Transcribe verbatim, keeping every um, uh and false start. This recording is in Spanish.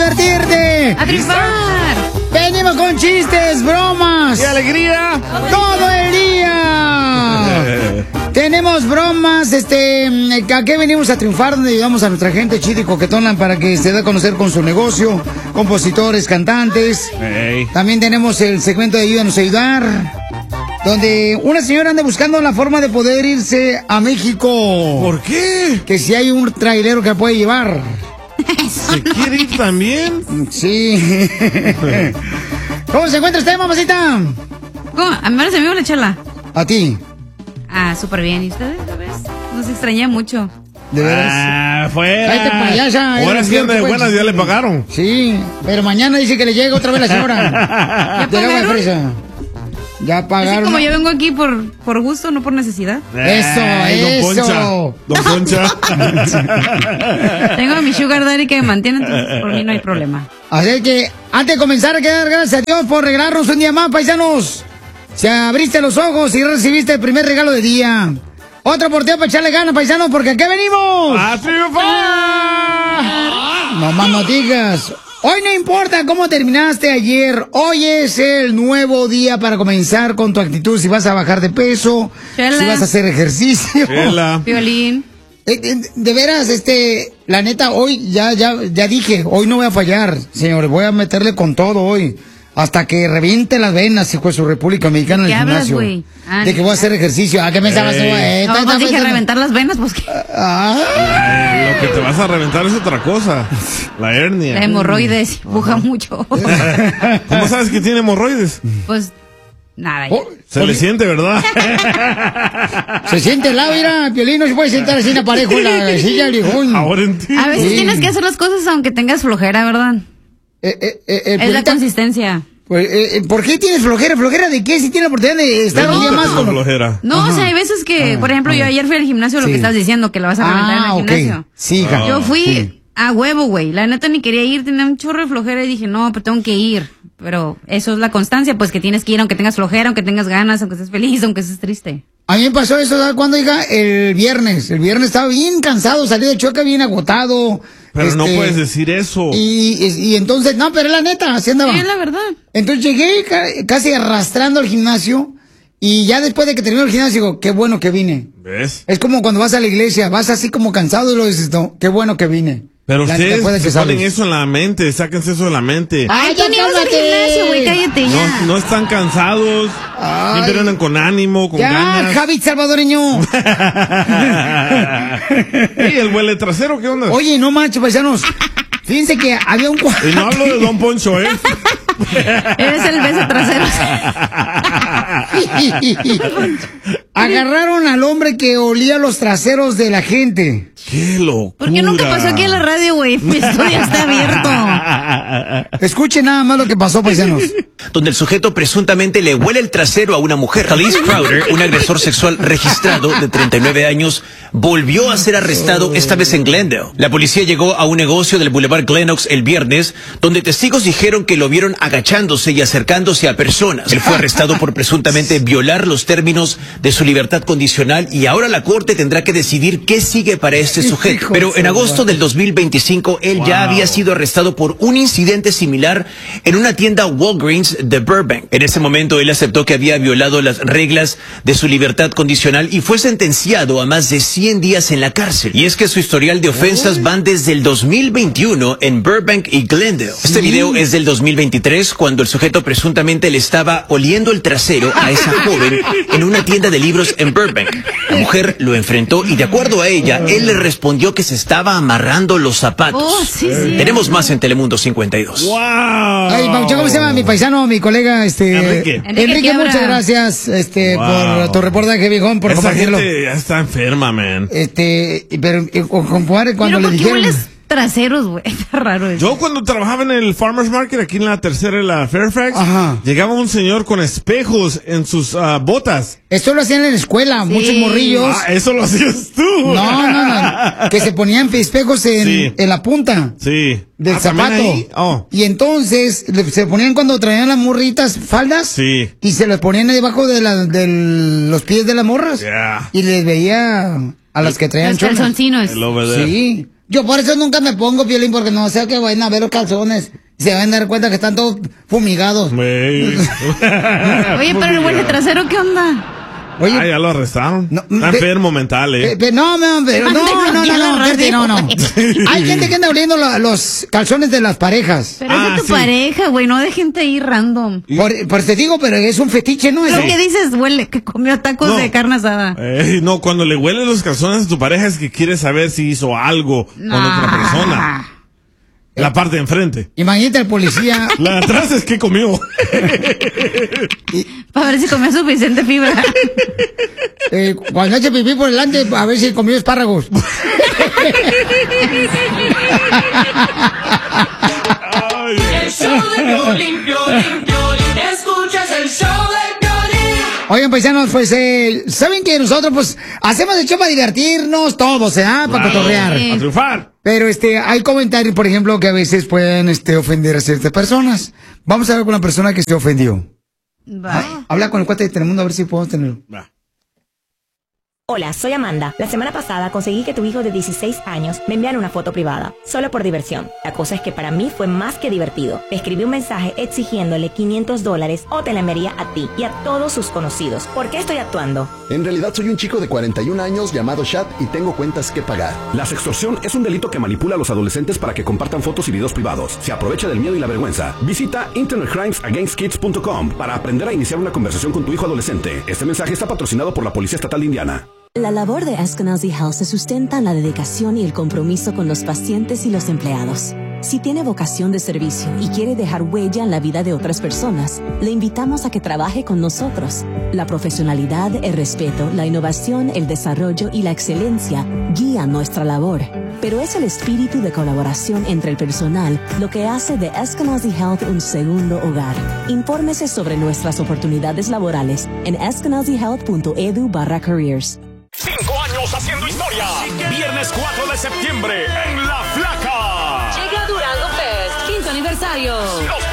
divertirte. ¡A triunfar! Venimos con chistes, bromas. ¡Y alegría! ¡Todo el día! Tenemos bromas, este, ¿a qué venimos a triunfar? Donde ayudamos a nuestra gente chida y coquetona para que se dé a conocer con su negocio, compositores, cantantes. Hey. También tenemos el segmento de Ayúdanos a Ayudar, donde una señora anda buscando la forma de poder irse a México. ¿Por qué? Que si hay un trailero que la puede llevar. ¿Se quiere ir también? Sí. ¿Cómo se encuentra usted, mamacita? ¿Cómo? A mí me parece una chela. A ti. Ah, súper bien. ¿Y ustedes? ¿Sabes? Nos extrañé mucho. De veras. Ah, fuera. Cállate, payasa. Ahora sí anda de buenas, ya le pagaron. Sí, pero mañana dice que le llega otra vez la señora. ¿Ya Del agua de pagaron? fresa. Ya Así pagaron. como yo vengo aquí por, por gusto, no por necesidad. Eso, Ay, don eso. Poncha. Don Poncha. Tengo a mi sugar daddy que me mantiene, entonces por mí no hay problema. Así que, antes de comenzar, hay que dar gracias a Dios por regalarnos un día más, paisanos. Se abriste los ojos y recibiste el primer regalo del día. Otro por día para echarle ganas, paisanos, porque aquí venimos. ¡A triunfar! No más no digas. Hoy no importa cómo terminaste ayer. Hoy es el nuevo día para comenzar con tu actitud. Si vas a bajar de peso, Chela. si vas a hacer ejercicio. Chela. Violín. Eh, eh, De veras, este, la neta, hoy ya, ya, ya dije, hoy no voy a fallar, señores, voy a meterle con todo hoy, hasta que reviente las venas, hijo de su República Mexicana en ¿Qué el hablas, gimnasio. güey? Ah, de que voy a hacer ejercicio. ¿A qué me estabas tú? Eh, No, ta- pues ta- dije ta- reventar las venas, pues que Ah, Ay, lo que te vas a reventar es otra cosa. La hernia. la hemorroides buja mucho. ¿Cómo sabes que tiene hemorroides? Pues nada. oh, Se oye, le siente, ¿verdad? se siente el lado, mira, Piolín no se puede sentar así en la pareja en la silla, lijón. Ahora entiendo. A veces Sí. tienes que hacer las cosas aunque tengas flojera, ¿verdad? Eh, eh, eh, eh, Es la Piolita, consistencia. pues, eh, eh, ¿por qué tienes flojera? ¿Flojera de qué? Si tienes la oportunidad de estar un día más con con... flojera. No, Ajá. o sea, hay veces que, por ejemplo, yo ayer fui al gimnasio, lo Sí. que estás diciendo, que lo vas a reventar Ah, en el ok. gimnasio. Sí, hija. Yo fui Sí. a huevo, güey. La neta ni quería ir, tenía un chorro de flojera y dije, no, pero tengo que ir. Pero eso es la constancia, pues que tienes que ir aunque tengas flojera, aunque tengas ganas, aunque estés feliz, aunque estés triste. A mí me pasó eso, ¿sabes cuándo, hija? El viernes. El viernes estaba bien cansado, salí de Chueca bien agotado. Pero no este, puedes decir eso. Y, y, y entonces, no, pero la neta, así andaba. Sí, es la verdad. Entonces llegué ca- casi arrastrando al gimnasio y ya después de que terminó el gimnasio digo, qué bueno que vine. ¿Ves? Es como cuando vas a la iglesia, vas así como cansado y lo dices, no, qué bueno que vine. Pero La neta, ustedes puede que se ponen sales. eso en la mente, sáquense eso de la mente. ¡Ay, Tú ya ni vas al cálmate! gimnasio, güey, cállate ya. No, no están cansados, Ay. siempre andan con ánimo, con Ya, ganas. Javi salvadoreño. ¿Y el huele trasero qué onda? Oye, no manches, paisanos. Fíjense que había un cuadro. Y no hablo de Don Poncho, ¿eh? Eres el beso trasero. Agarraron al hombre que olía los traseros de la gente. ¡Qué locura! ¿Por qué nunca pasó aquí en la radio, güey? Mi estudio está abierto. Escuchen nada más lo que pasó, paisanos. Donde el sujeto presuntamente le huele el trasero a una mujer. Khalees Crowder, un agresor sexual registrado de treinta y nueve años, volvió a ser arrestado, esta vez en Glendale. La policía llegó a un negocio del Boulevard Glenox el viernes, donde testigos dijeron que lo vieron agachándose y acercándose a personas. Él fue arrestado por presuntamente violar los términos de su libertad condicional y ahora la corte tendrá que decidir qué sigue para este sujeto. Pero en agosto del dos mil veinticinco, él ya había sido arrestado por un incidente similar en una tienda Walgreens de Burbank. En ese momento, él aceptó que había violado las reglas de su libertad condicional y fue sentenciado a más de cien días en la cárcel. Y es que su historial de ofensas van desde el dos mil veintiuno en Burbank y Glendale. Este video es del dos mil veintitrés, cuando el sujeto presuntamente le estaba oliendo el trasero a esa joven en una tienda de libros en Burbank. La mujer lo enfrentó y, de acuerdo a ella, él le respondió que se estaba amarrando los zapatos. Oh, sí, sí. Tenemos más en Telemundo cincuenta y dos. ¡Wow! Ay, Paucho, ¿cómo se llama mi paisano, mi colega? Este, Enrique. Enrique, Enrique Quiebra. muchas gracias este, Wow. por tu reportaje, viejón, por Esa compartirlo. gente ya está enferma, man. Este, pero, eh, compadre, cuando Pero le ¿por qué dijeron... hueles traseros, güey? Está raro eso. Yo cuando trabajaba en el Farmers Market aquí en la tercera y la Fairfax, Ajá. llegaba un señor con espejos en sus ah, botas. Esto lo hacían en la escuela, Sí. muchos morrillos. Ah, eso lo hacías tú. No, no, no. Que se ponían espejos en, Sí. en la punta Sí. del Ah, ¿también zapato. ahí? Oh. Y entonces le- se ponían cuando traían las morritas faldas. Sí. Y se las ponían debajo de, la, de los pies de las morras. Yeah. Y les veía a las que traían Los cholas. calzoncinos. El over there. Sí. Yo por eso nunca me pongo, Piolín, porque no sé que vayan a ver los calzones. Se van a dar cuenta que están todos fumigados. Oye, pero el huele trasero, ¿qué onda? Oye, ah, ya lo arrestaron. No, Está pe, enfermo mental, eh. Pe, pe, no, no, pero no, no, no, no, no, vete, no, no. Hay gente que anda oliendo lo, los calzones de las parejas. Pero ah, es de tu sí. pareja, güey, no de gente ahí random. Por, por te digo, pero es un fetiche, ¿no? Lo que dices, huele, que comió tacos no. de carne asada. Eh, no, cuando le huelen los calzones a tu pareja es que quiere saber si hizo algo nah. con otra persona. La parte de enfrente. Imagínate al policía. La de atrás es que comió. Para ver si comió suficiente fibra. Eh, cuando eche pipí por delante, a ver si comió espárragos. El show de Piolín, Piolín, Piolín. Escuchas el show de Piolín. Oigan, paisanos, pues, eh, ¿saben que nosotros, pues, hacemos el show para divertirnos todos, eh? ¿Ah? Para claro, cotorrear. A triunfar. Pero, este, hay comentarios, por ejemplo, que a veces pueden, este, ofender a ciertas personas. Vamos a hablar con una persona que se ofendió. Ah, habla con el cuate de Telemundo a ver si podemos tenerlo. Va. Hola, soy Amanda. La semana pasada conseguí que tu hijo de dieciséis años me enviara una foto privada, solo por diversión. La cosa es que para mí fue más que divertido. Le escribí un mensaje exigiéndole quinientos dólares o te la enviaría a ti y a todos sus conocidos. ¿Por qué estoy actuando? En realidad soy un chico de cuarenta y un años llamado Shad y tengo cuentas que pagar. La sextorsión es un delito que manipula a los adolescentes para que compartan fotos y videos privados. Se aprovecha del miedo y la vergüenza. Visita internet crimes against kids punto com para aprender a iniciar una conversación con tu hijo adolescente. Este mensaje está patrocinado por la Policía Estatal de Indiana. La labor de Eskenazi Health se sustenta en la dedicación y el compromiso con los pacientes y los empleados. Si tiene vocación de servicio y quiere dejar huella en la vida de otras personas, le invitamos a que trabaje con nosotros. La profesionalidad, el respeto, la innovación, el desarrollo y la excelencia guían nuestra labor. Pero es el espíritu de colaboración entre el personal lo que hace de Eskenazi Health un segundo hogar. Infórmese sobre nuestras oportunidades laborales en eskenazi health punto edu barra careers. Cinco años haciendo historia. Viernes cuatro de septiembre en La Flaca. Llega Durango Fest, quinto aniversario. Los